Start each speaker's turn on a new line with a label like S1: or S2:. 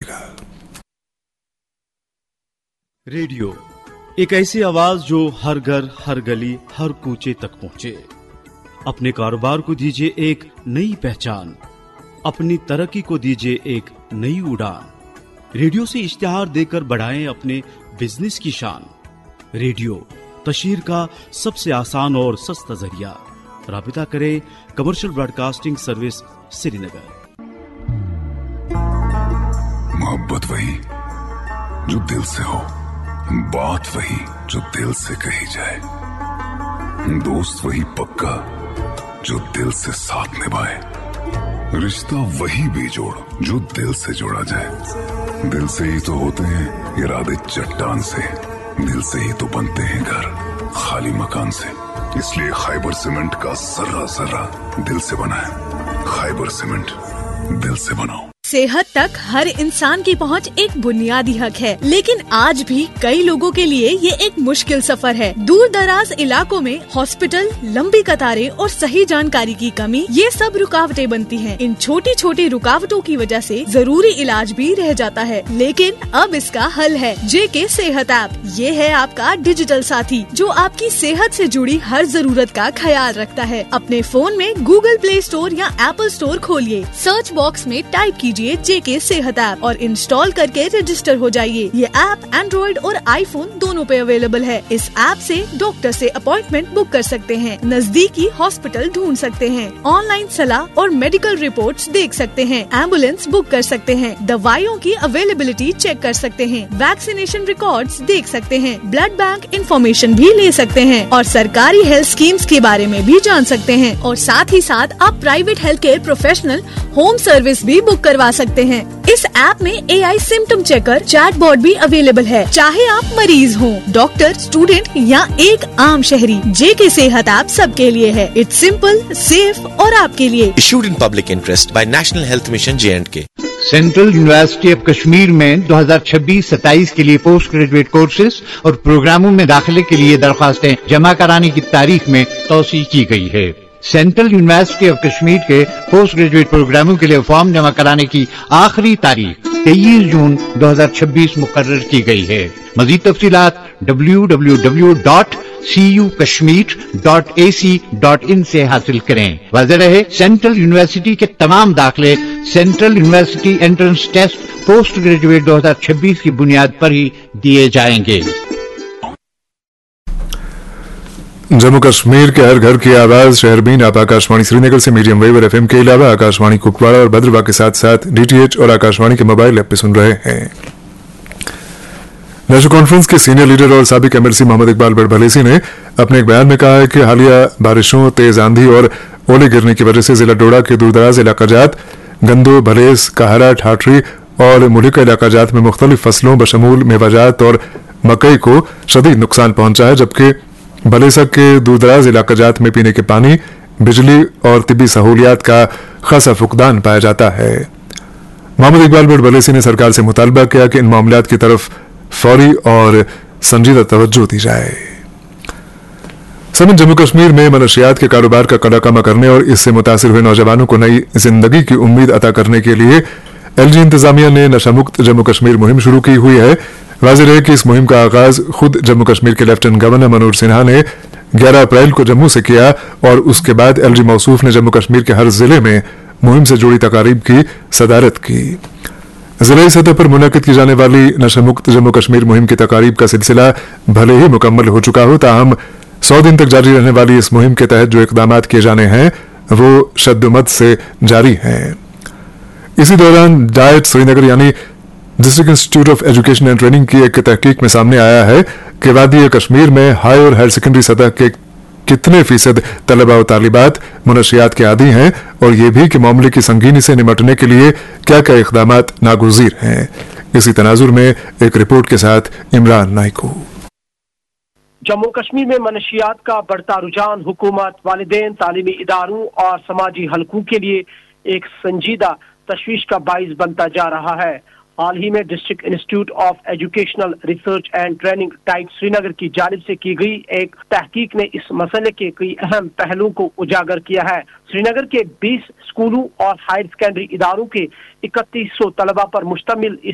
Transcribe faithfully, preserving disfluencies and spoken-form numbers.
S1: गया।
S2: रेडियो एक ऐसी आवाज जो हर घर, हर गली, हर कूचे तक पहुंचे। अपने कारोबार को दीजिए एक नई पहचान, अपनी तरक्की को दीजिए एक नई उड़ान। रेडियो से इश्तिहार देकर बढ़ाएं अपने बिजनेस की शान। रेडियो तशहीर का सबसे आसान और सस्ता जरिया। राबिता करें कमर्शियल ब्रॉडकास्टिंग सर्विस श्रीनगर।
S1: मोहब्बत वही जो दिल से हो, बात वही जो दिल से कही जाए, दोस्त वही पक्का जो दिल से साथ निभाए, रिश्ता वही बेजोड़ जो दिल से जोड़ा जाए। दिल से ही तो होते हैं इरादे चट्टान से, दिल से ही तो बनते हैं घर खाली मकान से। इसलिए खैबर सीमेंट का जर्रा जर्रा दिल से बना है। खैबर सीमेंट, दिल से बनाओ।
S3: सेहत तक हर इंसान की पहुंच एक बुनियादी हक है, लेकिन आज भी कई लोगों के लिए ये एक मुश्किल सफर है। दूर दराज इलाकों में हॉस्पिटल, लंबी कतारें और सही जानकारी की कमी, ये सब रुकावटें बनती हैं। इन छोटी छोटी रुकावटों की वजह से जरूरी इलाज भी रह जाता है, लेकिन अब इसका हल है जेके सेहत ऐप। ये है आपका डिजिटल साथी जो आपकी सेहत से जुड़ी हर जरूरत का ख्याल रखता है। अपने फोन में गूगल प्ले स्टोर या एप्पल स्टोर खोलिए, सर्च बॉक्स में टाइप कीजिए जेके सेहत ऐप और इंस्टॉल करके रजिस्टर हो जाइए। ये ऐप एंड्रॉइड और आईफोन दोनों पे अवेलेबल है। इस ऐप से डॉक्टर से अपॉइंटमेंट बुक कर सकते हैं, नजदीकी हॉस्पिटल ढूंढ सकते हैं, ऑनलाइन सलाह और मेडिकल रिपोर्ट्स देख सकते हैं, एम्बुलेंस बुक कर सकते हैं, दवाइयों की अवेलेबिलिटी चेक कर सकते हैं, वैक्सीनेशन रिकॉर्ड्स देख सकते हैं, ब्लड बैंक इंफॉर्मेशन भी ले सकते हैं और सरकारी हेल्थ स्कीम्स के बारे में भी जान सकते हैं। और साथ ही साथ आप private health care professional home service भी बुक करवा सकते हैं। इस ऐप में एआई सिम्टम चेकर, चैटबॉट भी अवेलेबल है। चाहे आप मरीज हो, डॉक्टर, स्टूडेंट या एक आम शहरी, जेके सेहत ऐप सबके लिए है। इट्स सिंपल, सेफ और आपके लिए।
S4: Issued in public interest by National Health Mission J and K।
S5: Central university of Kashmir में दो हज़ार छब्बीस सत्ताईस के लिए पोस्ट ग्रेजुएट कोर्सेज और प्रोग्रामों में दाखिले के लिए दरख्वास्तें जमा कराने की तारीख में तौसीह की गई है। सेंट्रल यूनिवर्सिटी ऑफ कश्मीर के पोस्ट ग्रेजुएट प्रोग्रामों के लिए फॉर्म जमा कराने की आखिरी तारीख तेईस जून दो हज़ार छब्बीस मुकर्रर की गई है। मजीद तफसीलात W W W dot C you Kashmir dot A C dot in से हासिल करें। वाज़ेह रहे, सेंट्रल यूनिवर्सिटी के तमाम दाखिले central university entrance test post graduate दो हज़ार छब्बीस की बुनियाद पर ही दिए जाएंगे।
S6: जम्मू कश्मीर के हर घर की आवाज शहरबीन आप आकाशवाणी श्रीनगर से मीडियम वेव और एफएम के अलावा आकाशवाणी कुपवाड़ा और भद्रवाह के साथ साथ डीटीएच और आकाशवाणी के मोबाइल ऐप पे सुन रहे हैं। नेशनल कॉन्फ्रेंस के सीनियर लीडर और साबिक एमएलसी मोहम्मद इकबाल बड़भलेसी ने अपने एक बयान में कहा है कि हालिया बारिशों, तेज आंधी और ओले गिरने की वजह से जिला डोडा के दूरदराज इलाका जात गंदो, भलेस, कहरा, ठाठरी और मुलिका इलाका जात में मुख्तलिफ फसलों बशमूल मेवाजात और मकई को शदीद नुकसान पहुंचा है, जबकि बलेसा के दूरदराज इलाका जात में पीने के पानी, बिजली और तिब्बी सहूलियात का खासा फुकदान पाया जाता है। मोहम्मद इकबाल बड़भलेसी ने सरकार से मुतालबा किया कि इन मामलात की तरफ फौरी और संजीदा तवज्जो दी जाए। समन जम्मू कश्मीर में मनशियात के कारोबार का कड़ाकमा करने और इससे मुतासिर हुए नौजवानों को नई जिंदगी की उम्मीद अता करने के लिए एलजी इंतजामिया ने नशा मुक्त जम्मू कश्मीर मुहिम शुरू की हुई है। वाज़ेह है कि इस मुहिम का आगाज खुद जम्मू कश्मीर के लेफ्टिनेंट गवर्नर मनोज सिन्हा ने ग्यारह अप्रैल को जम्मू से किया और उसके बाद एलजी मौसूफ ने जम्मू कश्मीर के हर जिले में मुहिम से जुड़ी तकारीब की सदारत की। जिलाई सतह पर मुनक्किद की जाने वाली नशा मुक्त जम्मू कश्मीर मुहिम की तकारीब का सिलसिला भले ही मुकम्मल हो चुका हो, ताहम सौ दिन तक जारी रहने वाली इस मुहिम के तहत जो इकदामात किए जाने हैं वो शद्दुमत से जारी हैं। इसी दौरान डाइट श्रीनगर यानी district institute of education and training की एक तहकीक में सामने आया है कि वादी कश्मीर में हाई और हायर सेकेंडरी सतह के कितने फीसद तलबा और तालिबात मुनशियात के आदी हैं और ये भी कि मामले की संगीनी से निपटने के लिए क्या क्या इक़दामात नागुज़ीर हैं। इसी तनाजुर में एक रिपोर्ट के साथ इमरान नाइको।
S7: जम्मू कश्मीर में मनशियात का बढ़ता रुझान हुकूमत, वालिदैन, तालीमी इदारों और समाजी हलकों के लिए एक संजीदा तशवीश का बाइस बनता जा रहा है। हाल ही में district institute of educational research and training diet Srinagar की जानिब से की गई एक तहकीक ने इस मसले के कई अहम पहलुओं को उजागर किया है। श्रीनगर के बीस स्कूलों और हायर सेकेंडरी इदारों के इकतीस सौ तलबा पर मुश्तमिल इस